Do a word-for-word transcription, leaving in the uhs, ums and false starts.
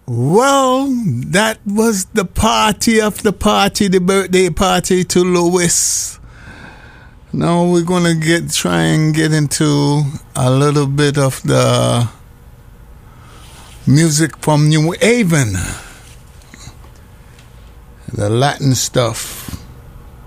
Well, that was the party of the party, the birthday party to Louis. Now we're gonna get try and get into a little bit of the music from New Haven, the Latin stuff.